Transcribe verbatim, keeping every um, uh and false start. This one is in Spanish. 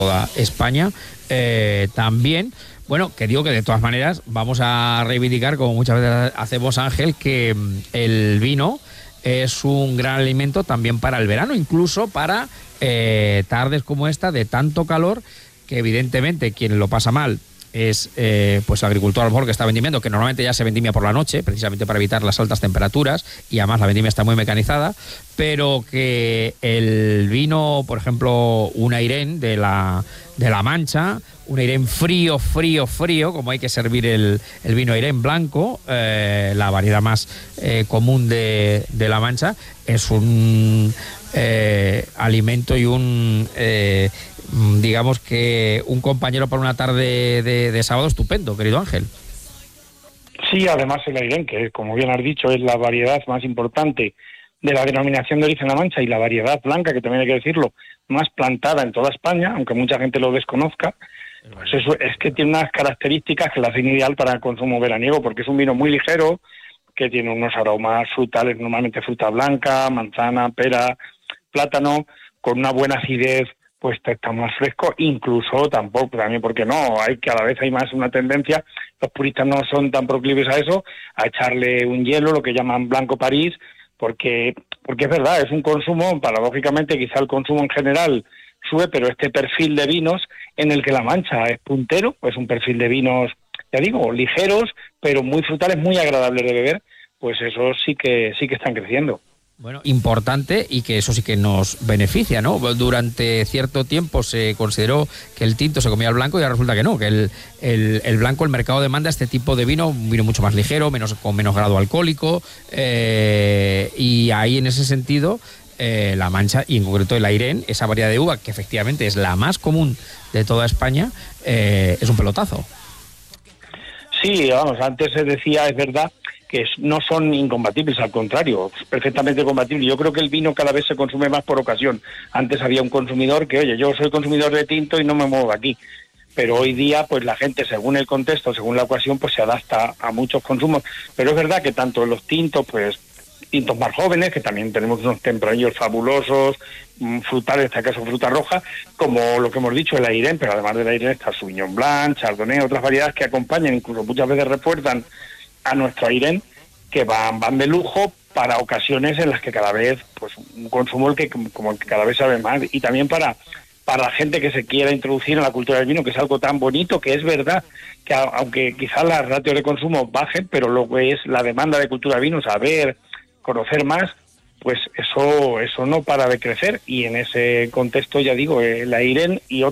toda España eh, también. Bueno, que digo que de todas maneras vamos a reivindicar, como muchas veces hacemos, Ángel, que el vino es un gran alimento también para el verano, incluso para eh, tardes como esta de tanto calor, que evidentemente quien lo pasa mal es eh, pues el agricultor a lo mejor que está vendimiando, que normalmente ya se vendimia por la noche, precisamente para evitar las altas temperaturas, y además la vendimia está muy mecanizada, pero que el vino, por ejemplo, un Airén de la, de la Mancha, un Airén frío, frío, frío, como hay que servir el, el vino Airén blanco, eh, la variedad más eh, común de, de la Mancha, es un eh, alimento y un... Eh, digamos que un compañero para una tarde de, de sábado estupendo, querido Ángel. Sí, además el Airén, que como bien has dicho es la variedad más importante de la denominación de origen La Mancha y la variedad blanca, que también hay que decirlo, más plantada en toda España, aunque mucha gente lo desconozca, pues eso es que tiene unas características que la hacen ideal para el consumo veraniego, porque es un vino muy ligero, que tiene unos aromas frutales, normalmente fruta blanca, manzana, pera, plátano, con una buena acidez, pues está más fresco, incluso tampoco, también porque no, hay que a la vez hay más una tendencia, los puristas no son tan proclives a eso, a echarle un hielo, lo que llaman blanco París, porque porque es verdad, es un consumo, paradójicamente quizá el consumo en general sube, pero este perfil de vinos en el que La Mancha es puntero, pues un perfil de vinos, ya digo, ligeros, pero muy frutales, muy agradables de beber, pues esos sí que sí que están creciendo. Bueno, importante, y que eso sí que nos beneficia, ¿no? Durante cierto tiempo se consideró que el tinto se comía al blanco y ahora resulta que no, que el, el, el blanco, el mercado demanda este tipo de vino, un vino mucho más ligero, menos con menos grado alcohólico, eh, y ahí en ese sentido eh, La Mancha, y en concreto el Airén, esa variedad de uva, que efectivamente es la más común de toda España, eh, es un pelotazo. Sí, vamos, antes se decía, es verdad, que no son incompatibles, al contrario, perfectamente compatibles. Yo creo que el vino cada vez se consume más por ocasión. Antes había un consumidor que, oye, yo soy consumidor de tinto y no me muevo de aquí. Pero hoy día, pues la gente, según el contexto, según la ocasión, pues se adapta a muchos consumos. Pero es verdad que tanto los tintos, pues tintos más jóvenes, que también tenemos unos tempranillos fabulosos, frutales, en este caso fruta roja, como lo que hemos dicho, el Airén, pero además del Airén está Sauvignon Blanc, Chardonnay, otras variedades que acompañan, incluso muchas veces refuerzan a nuestro Airén, que van, van de lujo para ocasiones en las que cada vez, pues un consumo el que como el que cada vez sabe más, y también para para la gente que se quiera introducir en la cultura del vino, que es algo tan bonito, que es verdad que a, aunque quizás las ratios de consumo bajen, pero lo que es la demanda de cultura de vino, saber, conocer más, pues eso eso no para de crecer, y en ese contexto, ya digo, el Airén y